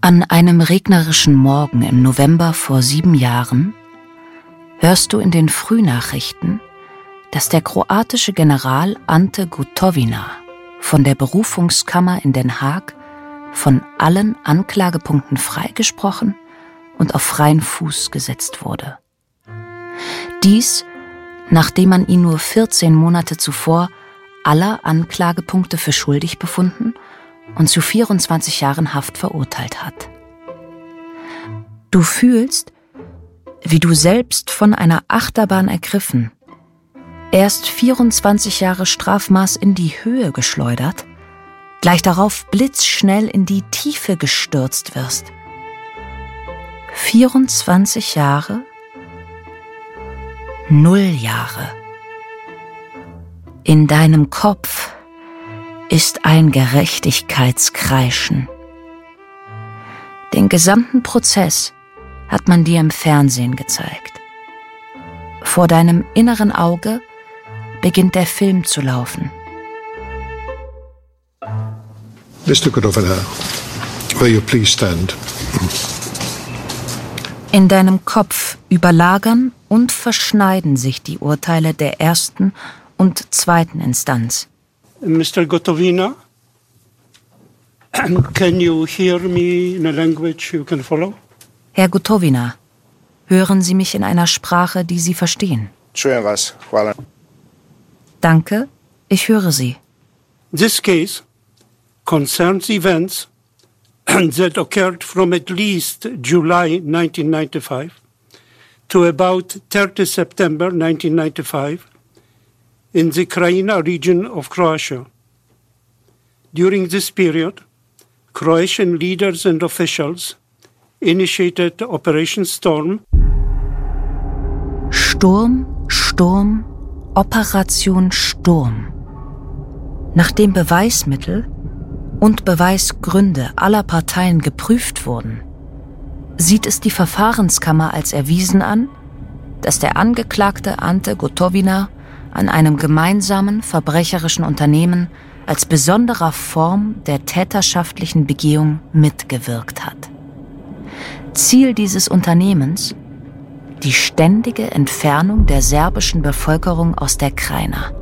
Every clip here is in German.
An einem regnerischen Morgen im November vor 7 Jahren hörst du in den Frühnachrichten, dass der kroatische General Ante Gotovina von der Berufungskammer in Den Haag von allen Anklagepunkten freigesprochen und auf freien Fuß gesetzt wurde. Dies, nachdem man ihn nur 14 Monate zuvor aller Anklagepunkte für schuldig befunden und zu 24 Jahren Haft verurteilt hat. Du fühlst, wie du selbst von einer Achterbahn ergriffen, erst 24 Jahre Strafmaß in die Höhe geschleudert, gleich darauf blitzschnell in die Tiefe gestürzt wirst. 24 Jahre? 0 Jahre. In deinem Kopf ist ein Gerechtigkeitskreischen. Den gesamten Prozess hat man dir im Fernsehen gezeigt. Vor deinem inneren Auge beginnt der Film zu laufen. Mr. Gotovina, will you please stand? In deinem Kopf überlagern und verschneiden sich die Urteile der ersten und zweiten Instanz. Mr. Gotovina, can you hear me in a language you can follow? Herr Gotovina, hören Sie mich in einer Sprache, die Sie verstehen? Čujem vas, hvala. Danke, ich höre Sie. This case concerns events that occurred from at least July 1995 to about 30 September 1995 in the Krajina region of Croatia. During this period, Croatian leaders and officials initiated Operation Storm. Sturm, Sturm, Operation Sturm. Nachdem Beweismittel und Beweisgründe aller Parteien geprüft wurden, sieht es die Verfahrenskammer als erwiesen an, dass der Angeklagte Ante Gotovina an einem gemeinsamen verbrecherischen Unternehmen als besonderer Form der täterschaftlichen Begehung mitgewirkt hat. Ziel dieses Unternehmens: die ständige Entfernung der serbischen Bevölkerung aus der Krajina.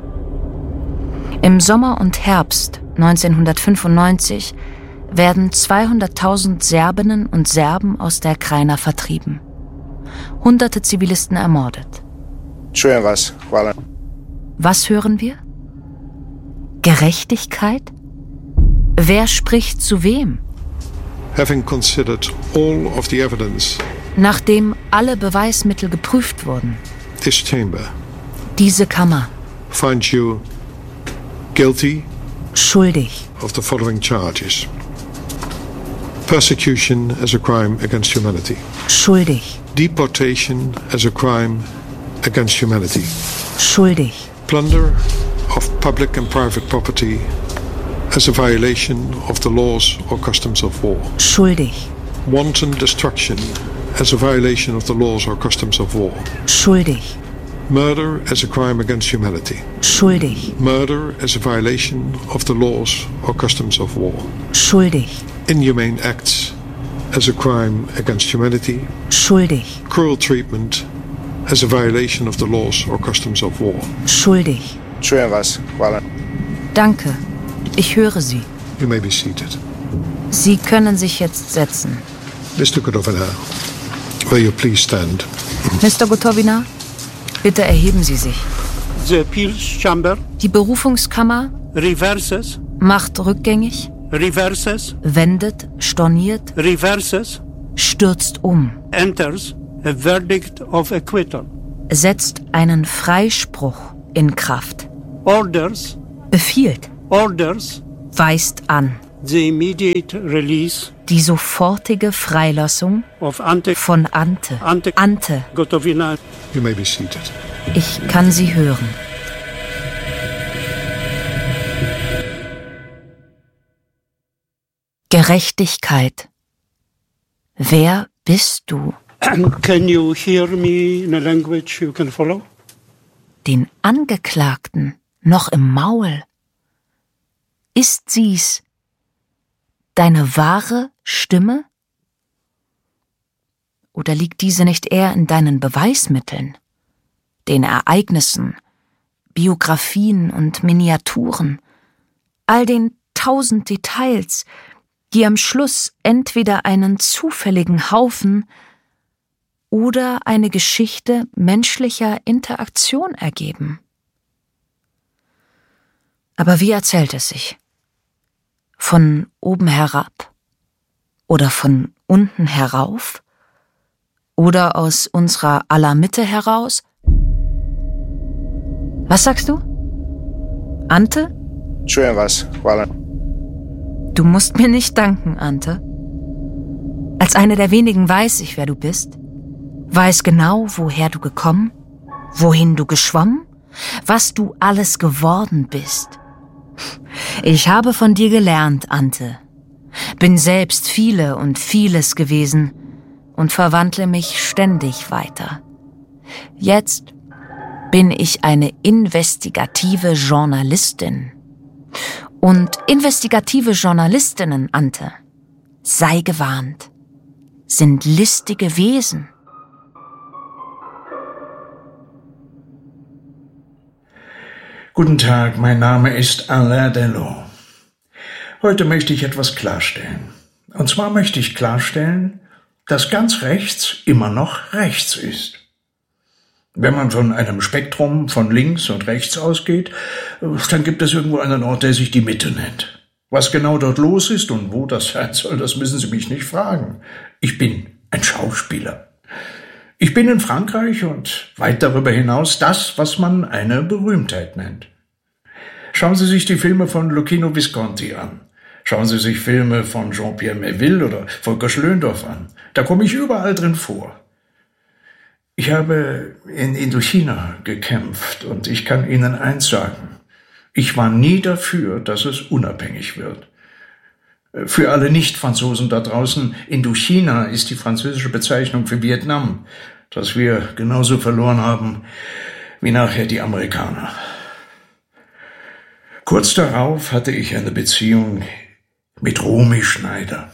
Im Sommer und Herbst 1995 werden 200.000 Serbinnen und Serben aus der Krajina vertrieben. Hunderte Zivilisten ermordet. Čujem vas, hvala. Was hören wir? Gerechtigkeit? Wer spricht zu wem? Having considered all of the evidence, Nachdem alle Beweismittel geprüft wurden, this chamber diese Kammer, finds you guilty schuldig. of the following charges: persecution as a crime against humanity, Schuldig, deportation as a crime against humanity, schuldig, plunder of public and private property as a violation of the laws or customs of war, schuldig, wanton destruction as a violation of the laws or customs of war, schuldig, murder as a crime against humanity, schuldig, murder as a violation of the laws or customs of war, schuldig, inhumane acts as a crime against humanity, schuldig, cruel treatment as a violation of the laws or customs of war. schuldig. Čujem vas, hvala. Danke, ich höre Sie. You may be seated. Sie können sich jetzt setzen. Mr. Gotovina, will you please stand? Mr. Gotovina, bitte erheben Sie sich. The appeals chamber Die Berufungskammer reverses, macht rückgängig, reverses, wendet, storniert, reverses, stürzt um, enters a verdict of acquittal, setzt einen Freispruch in Kraft, orders, befiehlt, orders weist an the immediate release die sofortige Freilassung of Ante von Ante. Ante, Gotovina. You may be seated. ich kann Sie hören. Gerechtigkeit. Wer bist du? Can you hear me in a language you can follow? Den Angeklagten noch im Maul. Ist sie's, deine wahre Stimme? Oder liegt diese nicht eher in deinen Beweismitteln, den Ereignissen, Biografien und Miniaturen, all den 1000 Details, die am Schluss entweder einen zufälligen Haufen oder eine Geschichte menschlicher Interaktion ergeben? Aber wie erzählt es sich? Von oben herab? Oder von unten herauf? Oder aus unserer aller Mitte heraus? Was sagst du? Ante? Čujem vas, hvala. Du musst mir nicht danken, Ante. Als eine der wenigen weiß ich, wer du bist. Weiß genau, woher du gekommen, wohin du geschwommen, was du alles geworden bist. Ich habe von dir gelernt, Ante. Bin selbst viele und vieles gewesen und verwandle mich ständig weiter. Jetzt bin ich eine investigative Journalistin. Und investigative Journalistinnen, Ante, sei gewarnt, sind listige Wesen. Guten Tag, mein Name ist Alain Delon. Heute möchte ich etwas klarstellen. Und zwar möchte ich klarstellen, dass ganz rechts immer noch rechts ist. Wenn man von einem Spektrum von links und rechts ausgeht, dann gibt es irgendwo einen Ort, der sich die Mitte nennt. Was genau dort los ist und wo das sein soll, das müssen Sie mich nicht fragen. Ich bin ein Schauspieler. Ich bin in Frankreich und weit darüber hinaus das, was man eine Berühmtheit nennt. Schauen Sie sich die Filme von Luchino Visconti an. Schauen Sie sich Filme von Jean-Pierre Melville oder Volker Schlöndorff an. Da komme ich überall drin vor. Ich habe in Indochina gekämpft und ich kann Ihnen eins sagen. Ich war nie dafür, dass es unabhängig wird. Für alle Nicht-Franzosen da draußen, Indochina ist die französische Bezeichnung für Vietnam, das wir genauso verloren haben wie nachher die Amerikaner. Kurz darauf hatte ich eine Beziehung mit Romy Schneider.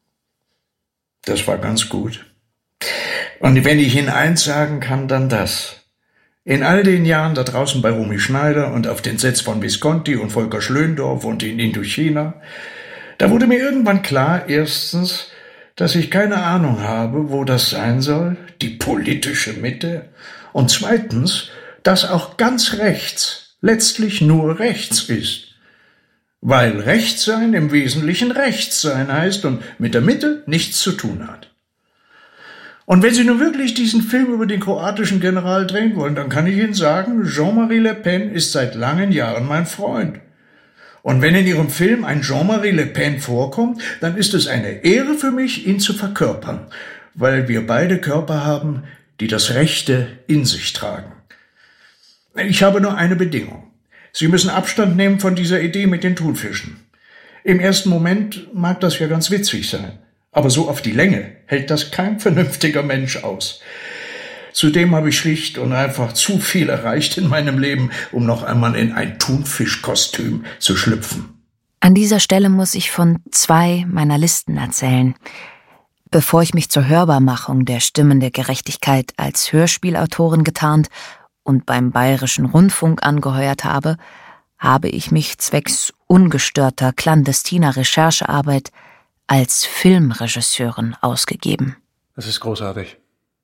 Das war ganz gut. Und wenn ich Ihnen eins sagen kann, dann das. In all den Jahren da draußen bei Romy Schneider und auf den Sets von Visconti und Volker Schlöndorff und in Indochina, da wurde mir irgendwann klar, erstens, dass ich keine Ahnung habe, wo das sein soll, die politische Mitte, und zweitens, dass auch ganz rechts letztlich nur rechts ist. Weil Rechtssein im Wesentlichen Rechtssein heißt und mit der Mitte nichts zu tun hat. Und wenn Sie nun wirklich diesen Film über den kroatischen General drehen wollen, dann kann ich Ihnen sagen, Jean-Marie Le Pen ist seit langen Jahren mein Freund. Und wenn in Ihrem Film ein Jean-Marie Le Pen vorkommt, dann ist es eine Ehre für mich, ihn zu verkörpern, weil wir beide Körper haben, die das Rechte in sich tragen. Ich habe nur eine Bedingung. Sie müssen Abstand nehmen von dieser Idee mit den Thunfischen. Im ersten Moment mag das ja ganz witzig sein. Aber so auf die Länge hält das kein vernünftiger Mensch aus. Zudem habe ich schlicht und einfach zu viel erreicht in meinem Leben, um noch einmal in ein Thunfischkostüm zu schlüpfen. An dieser Stelle muss ich von 2 meiner Listen erzählen. Bevor ich mich zur Hörbarmachung der Stimmen der Gerechtigkeit als Hörspielautorin getarnt und beim Bayerischen Rundfunk angeheuert habe, habe ich mich zwecks ungestörter clandestiner Recherchearbeit als Filmregisseurin ausgegeben. Das ist großartig.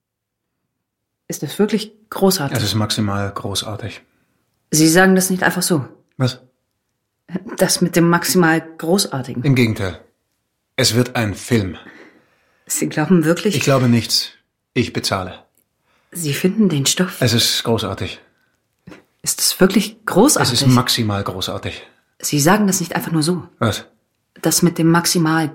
Ist das wirklich großartig? Es ist maximal großartig. Sie sagen das nicht einfach so. Was? Das mit dem maximal Großartigen. Im Gegenteil. Es wird ein Film. Sie glauben wirklich? Ich glaube nichts. Ich bezahle. Sie finden den Stoff? Es ist großartig. Ist es wirklich großartig? Es ist maximal großartig. Sie sagen das nicht einfach nur so. Was? Das mit dem maximal